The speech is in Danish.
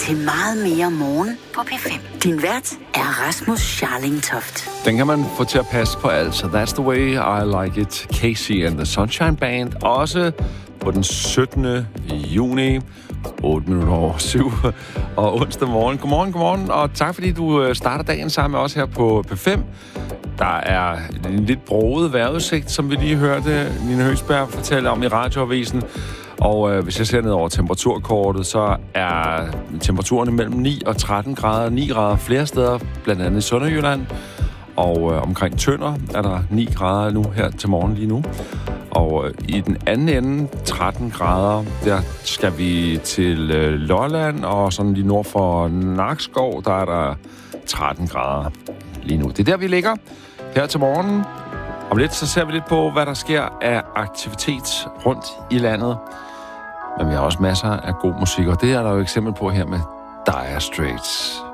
til Meget mere morgen på P5. Din vært er Rasmus Scharling-Toft. Den kan man få til at passe på alt, så That's the way I like it. Casey and the Sunshine Band. Også på den 17. juni, 8 minutter over 7, og onsdag morgen. Godmorgen, og tak fordi du starter dagen sammen med os her på P5. Der er en lidt broget vejrudsigt, som vi lige hørte Nina Høgsberg fortælle om i radioavisen. Og hvis jeg ser ned over temperaturkortet, så er temperaturen mellem 9 og 13 grader. 9 grader flere steder, blandt andet i Sønderjylland. Og omkring Tønder er der 9 grader nu her til morgen lige nu. Og i den anden ende, 13 grader, der skal vi til Lolland, og sådan lige nord for Nakskov, der er der 13 grader lige nu. Det er der, vi ligger her til morgen. Om lidt, så ser vi lidt på, hvad der sker af aktivitet rundt i landet. Men vi har også masser af god musik, og det er der jo eksempel på her med Dire Straits.